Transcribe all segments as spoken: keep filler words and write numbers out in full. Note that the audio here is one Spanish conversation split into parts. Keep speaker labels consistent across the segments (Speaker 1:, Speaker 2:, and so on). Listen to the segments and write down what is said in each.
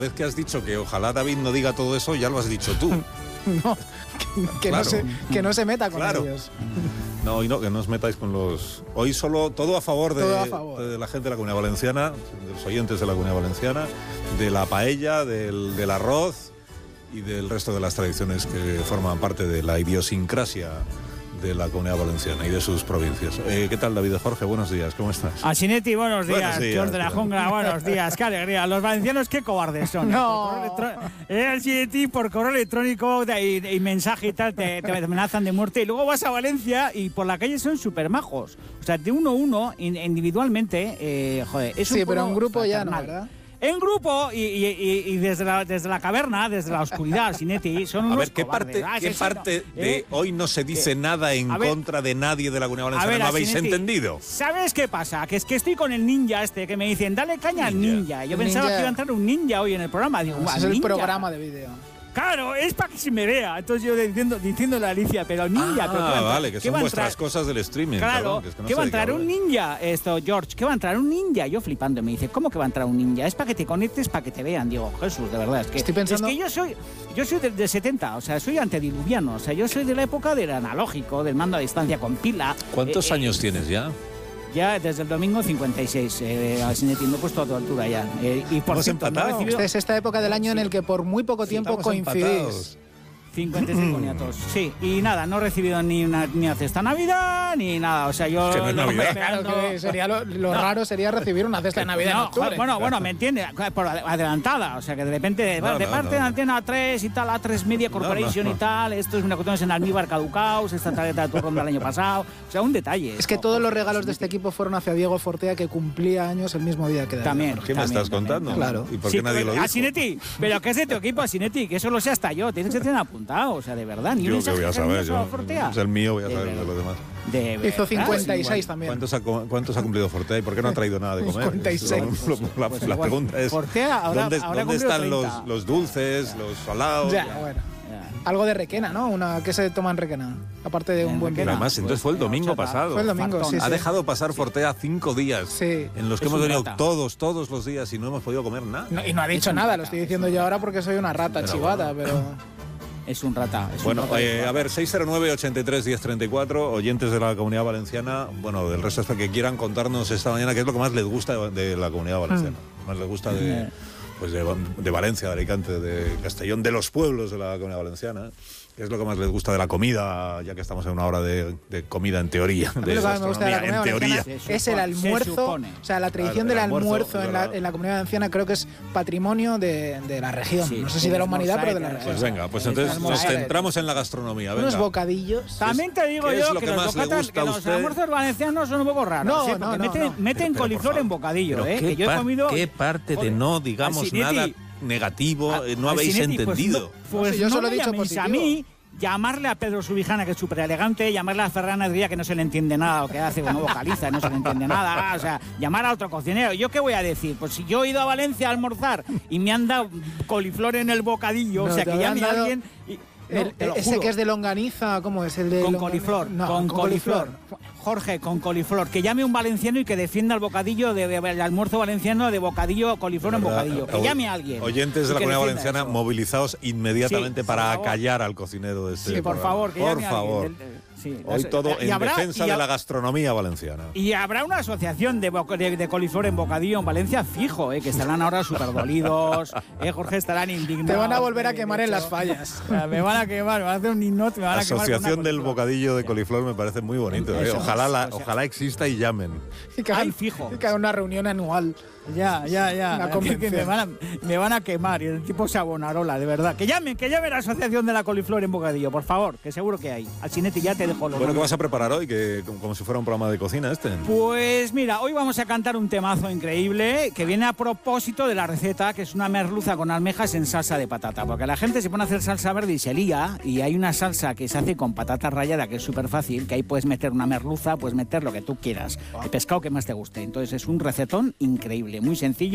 Speaker 1: vez que has dicho que ojalá David no diga todo eso, ya lo has dicho tú.
Speaker 2: No, que, que,
Speaker 1: claro.
Speaker 2: no se, que no se meta con
Speaker 1: claro.
Speaker 2: ellos.
Speaker 1: No, hoy no, que no os metáis con los... Hoy solo todo a favor de,
Speaker 2: Todo a favor.
Speaker 1: de la gente de la Comunidad Valenciana, de los oyentes de la Comunidad Valenciana, de la paella, del, del arroz y del resto de las tradiciones que forman parte de la idiosincrasia de la Comunidad Valenciana y de sus provincias. Eh, ¿Qué tal, David Jorge? Buenos días, ¿cómo estás?
Speaker 3: Asinetti, buenos días.
Speaker 1: Buenos días,
Speaker 3: George de la Jungla, buenos días. Qué alegría. Los valencianos, qué cobardes son.
Speaker 2: No.
Speaker 3: Eh, Asinetti, por correo electrónico y, y mensaje y tal, te, te amenazan de muerte. Y luego vas a Valencia y por la calle son súper majos. O sea, de uno a uno, individualmente, eh, joder, es un
Speaker 2: Sí, pero en grupo ya no,
Speaker 3: fraternal.
Speaker 2: ¿verdad?
Speaker 3: En grupo y, y, y, y desde, la, desde la caverna, desde la oscuridad, Sinetti, son unos
Speaker 1: A ver, ¿qué
Speaker 3: cobardes.
Speaker 1: parte,
Speaker 3: Ah,
Speaker 1: ¿qué
Speaker 3: es
Speaker 1: parte
Speaker 3: eso,
Speaker 1: de
Speaker 3: ¿eh?
Speaker 1: hoy no se dice
Speaker 3: Eh,
Speaker 1: nada en
Speaker 3: a ver,
Speaker 1: contra de nadie de la Comunidad
Speaker 3: A
Speaker 1: Valenciana?
Speaker 3: ver,
Speaker 1: ¿No habéis
Speaker 3: Asinetti,
Speaker 1: entendido?
Speaker 3: ¿Sabes qué pasa? Que es que estoy con el ninja este, que me dicen, dale caña al
Speaker 1: Ninja.
Speaker 3: ninja. Yo
Speaker 2: El
Speaker 3: pensaba
Speaker 2: ninja.
Speaker 3: que iba a entrar un ninja hoy en el programa. Digo,
Speaker 2: Ese
Speaker 3: "Guau,
Speaker 2: es el
Speaker 3: ninja".
Speaker 2: programa de vídeo.
Speaker 3: Claro, es para que se me vea. Entonces yo diciendo, diciéndole a Alicia, pero ninja,
Speaker 1: Ah,
Speaker 3: pero ¿qué va a entrar?
Speaker 1: vale, que
Speaker 3: ¿Qué
Speaker 1: son
Speaker 3: va a
Speaker 1: vuestras
Speaker 3: entrar?
Speaker 1: cosas del streaming.
Speaker 3: Claro,
Speaker 1: cabrón, que es que no
Speaker 3: ¿qué
Speaker 1: sé
Speaker 3: va a
Speaker 1: de qué
Speaker 3: entrar un
Speaker 1: hablas.
Speaker 3: ninja? Esto, George, ¿qué va a entrar un ninja? Yo flipando, me dice, ¿cómo que va a entrar un ninja? Es para que te conectes, para que te vean. Digo, Jesús, de verdad, es que,
Speaker 2: Estoy pensando-
Speaker 3: es que yo soy yo soy del de setenta, o sea, soy antediluviano, o sea, yo soy de la época del analógico, del mando a distancia con pila.
Speaker 1: ¿Cuántos
Speaker 3: Eh, eh,
Speaker 1: años tienes ya?
Speaker 3: Ya desde el domingo cincuenta y seis, eh, Asinetti, me he puesto a tu altura ya. Eh, y por
Speaker 1: Hemos
Speaker 3: cierto, no he
Speaker 1: empatado.
Speaker 3: recibido
Speaker 2: Esta es esta época del año en el que por muy poco tiempo
Speaker 1: Estamos
Speaker 2: coincidís.
Speaker 1: empatados.
Speaker 3: cincuenta y seis boniatos. Sí, y nada, no he recibido ni una ni una cesta de Navidad, ni nada. O sea, yo...
Speaker 1: Que no es
Speaker 3: lo-
Speaker 1: Navidad.
Speaker 2: Claro
Speaker 3: esperando-
Speaker 2: que sería lo, lo
Speaker 3: No.
Speaker 2: raro sería recibir una cesta de Navidad en
Speaker 3: No,
Speaker 2: octubre.
Speaker 3: joder, bueno, bueno, me entiende, por ade- adelantada, o sea que de repente, de,
Speaker 1: No,
Speaker 3: de
Speaker 1: no,
Speaker 3: parte
Speaker 1: no.
Speaker 3: de Antena tres y tal, A tres Media Corporation
Speaker 1: no, no.
Speaker 3: y tal, esto es una cuestión en almíbar caducaos, esta tarjeta de turrón del año pasado, o sea, un detalle.
Speaker 2: Es que
Speaker 3: No,
Speaker 2: todos los
Speaker 3: joder,
Speaker 2: regalos de este equipo fueron hacia Diego Fortea, que cumplía años el mismo día que David.
Speaker 3: También.
Speaker 1: ¿Qué me
Speaker 3: también,
Speaker 1: estás
Speaker 3: también,
Speaker 1: contando?
Speaker 3: también.
Speaker 2: Claro.
Speaker 1: ¿Y por
Speaker 3: Sí,
Speaker 1: qué nadie
Speaker 3: pero-
Speaker 1: lo dijo?
Speaker 3: Asinetti, pero ¿qué es de tu equipo, Asinetti? Que eso lo sé hasta yo, tienes que tener apuntado, o sea, de verdad. Ni un
Speaker 1: Yo que voy a
Speaker 3: mensaje
Speaker 1: saber,
Speaker 3: cariñoso a
Speaker 1: yo,
Speaker 3: Fortea.
Speaker 1: es el mío, voy a
Speaker 3: De
Speaker 1: saber de
Speaker 3: verdad.
Speaker 1: los demás.
Speaker 3: De
Speaker 2: Hizo
Speaker 3: verdad,
Speaker 2: cincuenta y seis
Speaker 3: sí,
Speaker 2: también.
Speaker 1: ¿Cuántos ha, ¿Cuántos ha cumplido Fortea y por qué no ha traído nada de comer?
Speaker 2: cincuenta y seis.
Speaker 1: Lo- lo- la,
Speaker 3: Pues
Speaker 1: la
Speaker 3: igual,
Speaker 1: pregunta es,
Speaker 3: Fortea ahora-
Speaker 1: ¿dónde,
Speaker 3: ahora ha
Speaker 1: ¿dónde
Speaker 3: cumplido
Speaker 1: están los,
Speaker 3: treinta?
Speaker 1: los dulces, los salados?
Speaker 2: Ya, bueno. Algo de requena, ¿no? Una que se toma en requena. Aparte de un
Speaker 3: En
Speaker 2: buen
Speaker 3: requena.
Speaker 1: Pero
Speaker 2: vino.
Speaker 1: además, entonces fue el domingo
Speaker 3: Horchata.
Speaker 1: pasado.
Speaker 2: Fue el domingo,
Speaker 3: Fartón.
Speaker 2: sí,
Speaker 1: Ha
Speaker 2: sí.
Speaker 1: dejado pasar Fortea cinco días
Speaker 2: Sí.
Speaker 1: en los que
Speaker 3: Es
Speaker 1: hemos
Speaker 3: un
Speaker 1: venido
Speaker 3: rata.
Speaker 1: todos, todos los días y no hemos podido comer nada.
Speaker 2: No, y no ha dicho nada, lo estoy diciendo yo ahora porque soy una rata
Speaker 1: Pero
Speaker 2: chivata, pero...
Speaker 3: Es un rata. Es
Speaker 1: Bueno,
Speaker 3: un rata de
Speaker 1: eh, a ver, seis cero nueve, ochenta y tres, diez treinta y cuatro, oyentes de la Comunidad Valenciana, bueno, del resto hasta que quieran contarnos esta mañana qué es lo que más les gusta de, de la Comunidad Valenciana. Más les gusta de, pues de, de Valencia, de Alicante, de Castellón, de los pueblos de la Comunidad Valenciana. ¿Qué es lo que más les gusta de la comida, ya que estamos en una hora de, de comida en teoría?
Speaker 2: A mí
Speaker 1: De
Speaker 2: lo que más me gusta de la
Speaker 1: gastronomía,
Speaker 2: Comunidad
Speaker 1: en teoría.
Speaker 2: Valenciana
Speaker 3: Se
Speaker 2: es el
Speaker 3: supone, se
Speaker 2: almuerzo,
Speaker 3: supone.
Speaker 2: o sea, la tradición
Speaker 1: Claro, el
Speaker 2: del
Speaker 1: almuerzo,
Speaker 2: almuerzo
Speaker 1: es
Speaker 2: en la,
Speaker 1: verdad.
Speaker 2: en la Comunidad Valenciana creo que es patrimonio de, de la región.
Speaker 3: Sí,
Speaker 2: no sé si de la humanidad, pero de la
Speaker 3: pues
Speaker 2: región.
Speaker 1: Pues venga, pues
Speaker 3: Eh,
Speaker 1: entonces
Speaker 3: tenemos
Speaker 1: nos
Speaker 3: ahí-
Speaker 1: centramos en la gastronomía.
Speaker 2: Unos
Speaker 1: Venga.
Speaker 2: bocadillos.
Speaker 3: También te digo
Speaker 1: ¿Qué es
Speaker 3: yo
Speaker 1: lo
Speaker 3: que,
Speaker 1: que
Speaker 3: los,
Speaker 1: más le
Speaker 3: bocatas-
Speaker 1: gusta
Speaker 3: que
Speaker 1: a
Speaker 3: los
Speaker 1: usted?
Speaker 3: almuerzos valencianos son un poco raros.
Speaker 2: No,
Speaker 3: ¿eh?
Speaker 2: no,
Speaker 3: Porque
Speaker 2: no,
Speaker 3: meten,
Speaker 2: no.
Speaker 3: meten
Speaker 1: Pero, por
Speaker 3: coliflor
Speaker 1: favor.
Speaker 3: en bocadillo,
Speaker 1: Pero
Speaker 3: ¿eh?
Speaker 1: ¿qué
Speaker 3: Que yo he
Speaker 1: par-
Speaker 3: comido...
Speaker 1: ¿Qué parte de
Speaker 3: Joder,
Speaker 1: no digamos
Speaker 3: Asinetti,
Speaker 1: nada negativo
Speaker 3: a-
Speaker 1: eh, no habéis
Speaker 3: Asinetti, pues
Speaker 1: entendido?
Speaker 3: no- Pues
Speaker 2: No sé, yo
Speaker 3: no
Speaker 2: solo he
Speaker 3: me
Speaker 2: dicho
Speaker 3: llaméis a
Speaker 2: positivo.
Speaker 3: mí, llamarle a Pedro Subijana, que es súper elegante, llamarle a Ferran Adrià, que no se le entiende nada lo que hace, no vocaliza, no se le entiende nada, o sea, llamar a otro cocinero. ¿Yo qué voy a decir? Pues si yo he ido a Valencia a almorzar y me han dado coliflor en el bocadillo,
Speaker 2: No,
Speaker 3: o sea,
Speaker 2: te
Speaker 3: que
Speaker 2: habrán
Speaker 3: llame a
Speaker 2: dado
Speaker 3: alguien... Y, no,
Speaker 2: El-
Speaker 3: te lo
Speaker 2: ese
Speaker 3: juro.
Speaker 2: que es de longaniza, ¿cómo es? El de
Speaker 3: Con
Speaker 2: longaniza?
Speaker 3: coliflor,
Speaker 2: No,
Speaker 3: con, coliflor. Jorge, con coliflor. Que llame un valenciano y que defienda el bocadillo, de, de- el almuerzo valenciano de bocadillo, coliflor en
Speaker 1: ¿Verdad?
Speaker 3: bocadillo. Que
Speaker 1: O-
Speaker 3: llame a alguien.
Speaker 1: Oyentes
Speaker 3: y
Speaker 1: de la
Speaker 3: que
Speaker 1: Comunidad
Speaker 3: defienda
Speaker 1: Valenciana,
Speaker 3: eso.
Speaker 1: movilizaos inmediatamente
Speaker 3: Sí,
Speaker 1: para
Speaker 3: por favor.
Speaker 1: acallar al cocinero de este
Speaker 3: Sí, por
Speaker 1: programa.
Speaker 3: favor, que
Speaker 1: Por
Speaker 3: llame a alguien
Speaker 1: favor.
Speaker 3: del- del- sí.
Speaker 1: Hoy todo
Speaker 3: Y
Speaker 1: en
Speaker 3: habrá-
Speaker 1: defensa
Speaker 3: y
Speaker 1: de
Speaker 3: ha-
Speaker 1: la gastronomía valenciana.
Speaker 3: Y habrá una asociación de, boca- de, de coliflor en bocadillo en Valencia fijo, eh, que estarán ahora súper dolidos, eh, Jorge, estarán indignados.
Speaker 2: Te van a volver a
Speaker 3: eh,
Speaker 2: quemar
Speaker 3: de
Speaker 2: en
Speaker 3: hecho.
Speaker 2: las fallas.
Speaker 3: O sea, me van a quemar, me van a hacer un ninote, me van a quemar. con una
Speaker 1: Asociación del
Speaker 3: coliflor.
Speaker 1: bocadillo de coliflor me parece muy bonito. eh.
Speaker 3: Eso,
Speaker 1: Ojalá, la-
Speaker 3: o sea-
Speaker 1: ojalá exista y llamen.
Speaker 2: Y que hagan-
Speaker 3: Ay, fijo.
Speaker 2: y que hagan una reunión anual.
Speaker 3: Ya, ya, ya.
Speaker 2: Una
Speaker 3: Que
Speaker 2: convención.
Speaker 3: me, van a, me van a quemar y el tipo Sabonarola, de verdad. Que llamen, que llamen a la asociación de la coliflor en bocadillo, por favor, que seguro que hay. Al Chinetti ya te dejo los
Speaker 1: Bueno, ¿qué
Speaker 3: nombres.
Speaker 1: vas a preparar hoy? Que, como, como si fuera un programa de cocina este.
Speaker 3: Pues mira, hoy vamos a cantar un temazo increíble que viene a propósito de la receta, que es una merluza con almejas en salsa de patata. Porque la gente se pone a hacer salsa verde y se lía, y hay una salsa que se hace con patata rallada, que es súper fácil, que ahí puedes meter una merluza, puedes meter lo que tú quieras, el pescado que más te guste. Entonces es un recetón increíble, muy sencillo,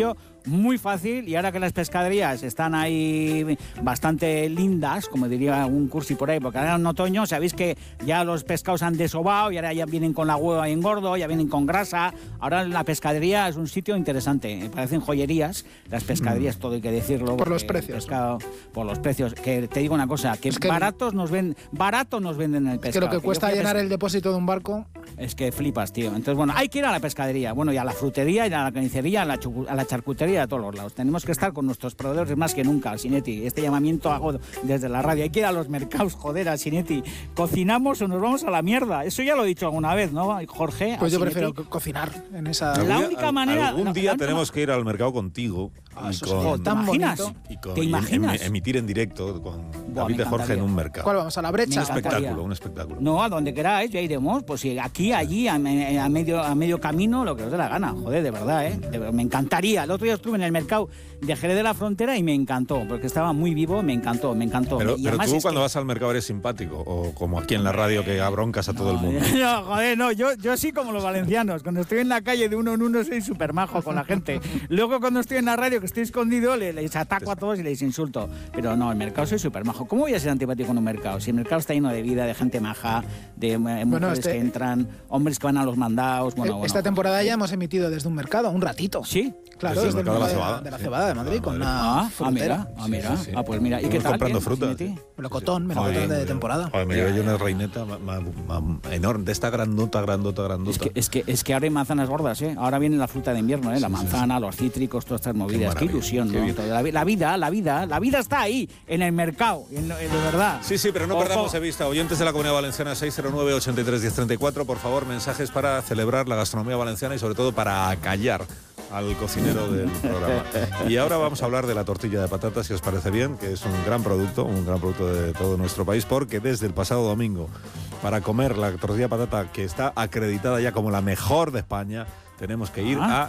Speaker 3: muy fácil, y ahora que las pescaderías están ahí bastante lindas, como diría un cursi por ahí, porque ahora en otoño sabéis que ya los pescados han desobado y ahora ya vienen con la hueva engordo, ya vienen con grasa. Ahora la pescadería es un sitio interesante, me parecen joyerías las pescaderías, mm. todo hay que decirlo.
Speaker 2: Por los precios.
Speaker 3: Pescado, por los precios, que te digo una cosa, que, es que baratos nos ven, barato nos venden el pescado.
Speaker 2: Es que lo que, que cuesta llenar
Speaker 3: pesca...
Speaker 2: el depósito de un barco...
Speaker 3: Es que flipas, tío. Entonces, bueno, hay que ir a la pescadería, bueno, y a la frutería, y a la carnicería, a la, a la charcutería, a todos los lados. Tenemos que estar con nuestros proveedores más que nunca, Asinetti. Este llamamiento hago desde la radio. Hay que ir a los mercados, joder, Asinetti. ¿Cocinamos o nos vamos a la mierda? Eso ya lo he dicho alguna vez, ¿no, Jorge?
Speaker 2: Pues
Speaker 3: Asinetti.
Speaker 2: yo prefiero co cocinar en esa...
Speaker 3: La única manera...
Speaker 1: Algún día
Speaker 3: la, la,
Speaker 1: tenemos que ir al mercado contigo.
Speaker 2: Ah,
Speaker 1: y
Speaker 2: eso
Speaker 1: con,
Speaker 2: es tan
Speaker 3: imaginas?
Speaker 2: bonito.
Speaker 1: Y con,
Speaker 3: ¿Te imaginas?
Speaker 1: Y em, emitir en directo con
Speaker 3: Buah,
Speaker 1: David de Jorge
Speaker 3: encantaría.
Speaker 1: en un mercado.
Speaker 2: ¿Cuál vamos? ¿A la brecha?
Speaker 1: Un espectáculo, un espectáculo.
Speaker 3: No, a donde queráis, ya iremos. Pues si aquí, allí, a, a, medio, a medio camino, lo que os dé la gana. Joder, de verdad, ¿eh? De, me encantaría. El otro día estuve en el mercado de Jerez de la Frontera y me encantó, porque estaba muy vivo, me encantó, me encantó.
Speaker 1: Pero,
Speaker 3: y
Speaker 1: pero tú cuando
Speaker 3: que...
Speaker 1: vas al mercado eres simpático, o como aquí en la radio que abroncas a todo
Speaker 3: no,
Speaker 1: el mundo.
Speaker 3: No, joder, no, yo, yo sí como los valencianos. Cuando estoy en la calle de uno en uno soy súper majo con la gente. Luego cuando estoy en la radio, que estoy escondido, les, les ataco a todos y les insulto. Pero no, el mercado soy súper majo. ¿Cómo voy a ser antipático en un mercado? Si el mercado está lleno de vida, de gente maja, de eh, mujeres bueno, este... que entran, hombres que van a los mandados. Bueno,
Speaker 2: Esta
Speaker 3: bueno.
Speaker 2: temporada ya hemos emitido desde un mercado, un ratito.
Speaker 3: ¿Sí?
Speaker 2: Claro,
Speaker 1: desde
Speaker 2: desde
Speaker 1: el mercado
Speaker 2: el
Speaker 1: de la
Speaker 2: mercado
Speaker 1: Cebada.
Speaker 2: de la Cebada de Madrid,
Speaker 1: Ah,
Speaker 2: con
Speaker 1: madre.
Speaker 2: una
Speaker 3: Ah,
Speaker 2: frutera.
Speaker 3: ah, mira, ah,
Speaker 1: Sí, sí, sí.
Speaker 3: ah, pues mira. ¿Y qué
Speaker 1: Estamos
Speaker 3: tal?
Speaker 1: comprando
Speaker 3: ¿Qué?
Speaker 1: frutas.
Speaker 3: Asinetti?
Speaker 2: Melocotón,
Speaker 1: Joder,
Speaker 2: melocotón de
Speaker 1: joder.
Speaker 2: temporada.
Speaker 1: Joder, me llevé yo una reineta ma, ma, ma, enorme, de esta grandota, grandota, grandota.
Speaker 3: Es que, es, que, es que ahora hay manzanas gordas, ¿eh? Ahora viene la fruta de invierno, ¿eh? La
Speaker 1: Sí,
Speaker 3: manzana,
Speaker 1: sí, sí.
Speaker 3: los cítricos, todas estas movidas. Qué,
Speaker 1: Qué
Speaker 3: ilusión,
Speaker 1: qué
Speaker 3: ¿no? Toda La, la vida, la vida, la vida está ahí, en el mercado, en, en, de verdad.
Speaker 1: Sí, sí, pero no
Speaker 3: Ojo.
Speaker 1: perdamos de vista. Oyentes de la Comunidad Valenciana, seis cero nueve, ochenta y tres, diez treinta y cuatro, por favor, mensajes para celebrar la gastronomía valenciana y sobre todo para acallar al cocinero del programa. Y ahora vamos a hablar de la tortilla de patatas, si os parece bien, que es un gran producto, un gran producto de todo nuestro país, porque desde el pasado domingo, para comer la tortilla de patata, que está acreditada ya como la mejor de España, tenemos que ir
Speaker 3: Ah.
Speaker 1: a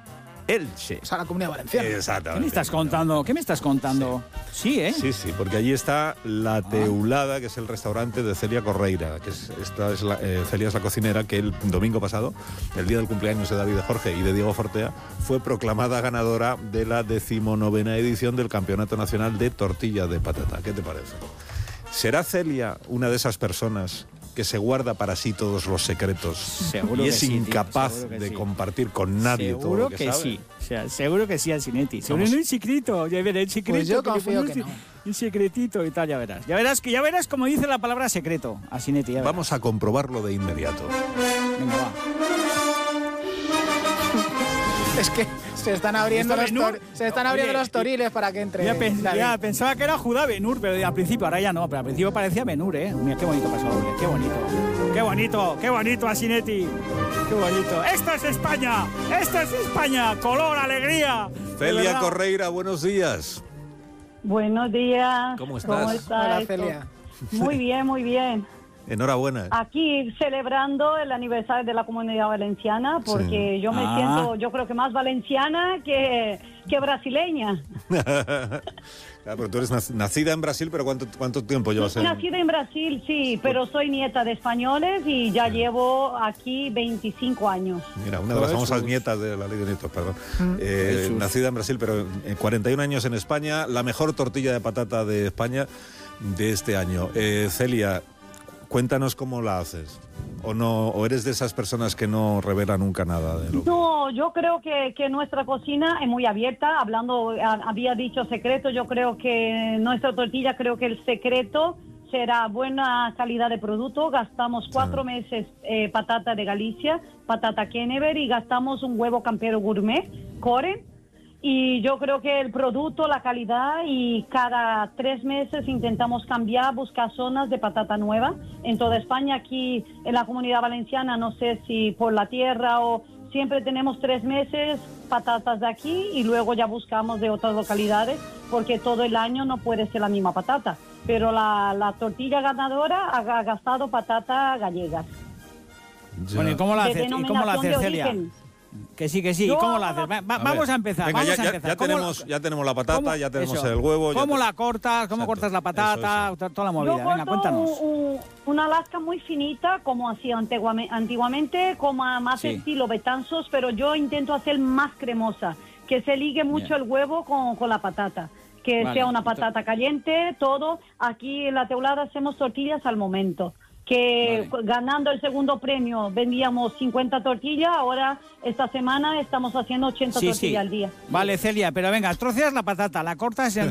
Speaker 1: Elche.
Speaker 2: O sea, la Comunidad Valenciana.
Speaker 1: Exactamente.
Speaker 3: ¿Qué me estás contando? ¿Qué me estás contando? Sí, ¿eh?
Speaker 1: Sí, sí, porque allí está La Teulada, que es el restaurante de Celia Correira, que es, esta es la, eh, Celia es la cocinera que el domingo pasado, el día del cumpleaños de David de Jorge y de Diego Fortea, fue proclamada ganadora de la decimonovena edición del Campeonato Nacional de Tortilla de Patata. ¿Qué te parece? ¿Será Celia una de esas personas que se guarda para sí todos los secretos
Speaker 3: Seguro
Speaker 1: y
Speaker 3: que
Speaker 1: es
Speaker 3: sí, tío,
Speaker 1: incapaz
Speaker 3: seguro que
Speaker 1: de
Speaker 3: sí.
Speaker 1: compartir con nadie
Speaker 3: Seguro
Speaker 1: todo lo que,
Speaker 3: que,
Speaker 1: sabe?
Speaker 3: sí. O sea, seguro que sí, Asinetti. Seguro
Speaker 1: Vamos.
Speaker 3: no un secreto. Ya verás, el secreto.
Speaker 2: Pues yo
Speaker 3: que le
Speaker 2: confío
Speaker 3: pones
Speaker 2: que
Speaker 3: un-
Speaker 2: no.
Speaker 3: Un secretito y tal, ya verás. Ya verás que ya verás como dice la palabra secreto, Asinetti. Ya verás.
Speaker 1: Vamos a comprobarlo de inmediato.
Speaker 3: Venga, va.
Speaker 2: Es que se están abriendo,
Speaker 3: ¿Esto
Speaker 2: los,
Speaker 3: Benur?
Speaker 2: tor- se están
Speaker 3: Oye,
Speaker 2: abriendo los
Speaker 3: y-
Speaker 2: toriles para que entre
Speaker 3: Ya, pens-
Speaker 2: David.
Speaker 3: ya pensaba que era Judá Benur, pero al principio, ahora ya no, pero al principio parecía Benur, ¿eh? Mira, qué bonito pasó, hombre, qué bonito. Qué bonito, qué bonito, Asinetti. Qué bonito. ¡Esta es España! ¡Esta es España! ¡Color, alegría! De
Speaker 1: Celia
Speaker 3: verdad.
Speaker 1: Correira, buenos días.
Speaker 4: Buenos días.
Speaker 1: ¿Cómo estás?
Speaker 4: ¿Cómo está
Speaker 2: Hola,
Speaker 4: esto?
Speaker 2: Celia.
Speaker 4: Muy bien, muy bien.
Speaker 1: Enhorabuena.
Speaker 4: Aquí celebrando el aniversario de la Comunidad Valenciana, porque
Speaker 1: Sí.
Speaker 4: yo me
Speaker 3: Ah.
Speaker 4: siento, yo creo que más valenciana que, que brasileña.
Speaker 1: Claro, pero tú eres nac- nacida en Brasil, pero ¿cuánto, cuánto tiempo llevas en...?
Speaker 4: Nacida en Brasil, sí, pero soy nieta de españoles y ya llevo aquí veinticinco años.
Speaker 1: Mira, una de las
Speaker 3: Jesús.
Speaker 1: famosas nietas de la ley de nietos, perdón.
Speaker 2: Mm.
Speaker 1: Eh,
Speaker 3: Jesús.
Speaker 1: nacida en Brasil, pero en cuarenta y un años en España, la mejor tortilla de patata de España de este año. Eh, Celia, cuéntanos cómo la haces. ¿O no, o eres de esas personas que no revela nunca nada de lo que...
Speaker 4: No, yo creo que, que nuestra cocina es muy abierta. Hablando, a- había dicho secreto, yo creo que nuestra tortilla, creo que el secreto será buena calidad de producto. Gastamos cuatro meses eh, patata de Galicia, patata Kennever, y gastamos un huevo campero gourmet, Core. Y yo creo que el producto, la calidad, y cada tres meses intentamos cambiar, buscar zonas de patata nueva. En toda España, aquí en la Comunidad Valenciana, no sé si por la tierra o siempre tenemos tres meses patatas de aquí y luego ya buscamos de otras localidades, porque todo el año no puede ser la misma patata. Pero la, la tortilla ganadora ha ha gastado patata gallegas.
Speaker 1: Ya.
Speaker 3: Bueno, ¿y cómo la
Speaker 4: De
Speaker 3: haces? ¿Y cómo la
Speaker 4: denominación
Speaker 3: haces,
Speaker 4: de
Speaker 3: Celia?
Speaker 4: origen.
Speaker 3: Que sí, que sí. ¿Y
Speaker 4: Yo-
Speaker 3: cómo la haces? Va- va-
Speaker 1: A
Speaker 3: vamos
Speaker 1: ver.
Speaker 3: a empezar.
Speaker 1: Venga,
Speaker 3: vamos
Speaker 1: ya,
Speaker 3: a
Speaker 1: ya-
Speaker 3: empezar.
Speaker 1: ya
Speaker 3: ¿Cómo la-
Speaker 1: tenemos, ya tenemos la patata,
Speaker 3: cómo-
Speaker 1: ya tenemos
Speaker 3: eso.
Speaker 1: el huevo. ya
Speaker 3: ¿Cómo
Speaker 1: te-
Speaker 3: la cortas? ¿Cómo
Speaker 1: Exacto.
Speaker 3: cortas la patata?
Speaker 1: Eso,
Speaker 3: Toda la
Speaker 4: Yo
Speaker 3: movida. Venga,
Speaker 4: corto
Speaker 3: cuéntanos.
Speaker 4: un- un- una lasca muy finita, como hacía antiguamente, antiguamente como a más
Speaker 3: Sí.
Speaker 4: estilo Betanzos, pero yo intento hacer más cremosa. que se ligue mucho
Speaker 3: Bien.
Speaker 4: el huevo con, con la patata. Que
Speaker 3: Vale.
Speaker 4: sea una patata caliente, todo. Aquí en la Teulada hacemos tortillas al momento. Que
Speaker 3: Vale.
Speaker 4: ganando el segundo premio vendíamos cincuenta tortillas, ahora esta semana estamos haciendo ochenta
Speaker 3: Sí,
Speaker 4: tortillas
Speaker 3: sí.
Speaker 4: al día.
Speaker 3: Vale, Celia, pero venga, troceas la patata, la cortas en